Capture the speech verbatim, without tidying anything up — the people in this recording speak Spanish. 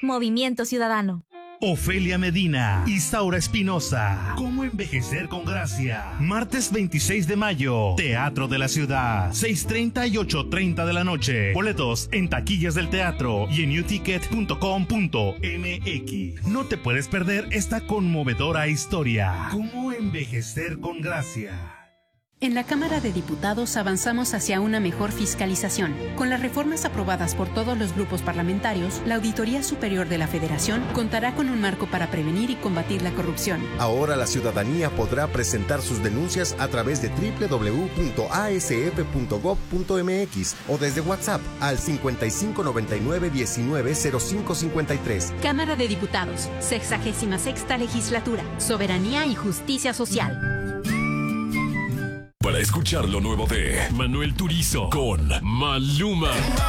Movimiento Ciudadano. Ofelia Medina, Isaura Espinosa, ¿Cómo envejecer con gracia? Martes veintiséis de mayo, Teatro de la Ciudad, seis treinta y ocho treinta de la noche. Boletos en taquillas del teatro y en u ticket punto com punto m x. No te puedes perder esta conmovedora historia. ¿Cómo envejecer con gracia? En la Cámara de Diputados avanzamos hacia una mejor fiscalización. Con las reformas aprobadas por todos los grupos parlamentarios, la Auditoría Superior de la Federación contará con un marco para prevenir y combatir la corrupción. Ahora la ciudadanía podrá presentar sus denuncias a través de doble u doble u doble u punto a s f punto gob punto m x o desde WhatsApp al cincuenta y cinco noventa y nueve diecinueve cero cinco cincuenta y tres. Cámara de Diputados, sexagésima sexta Legislatura, Soberanía y Justicia Social. Para escuchar lo nuevo de Manuel Turizo con Maluma.